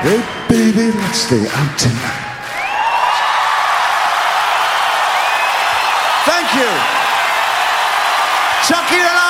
Hey, baby, let's stay out tonight. Thank you. Chucky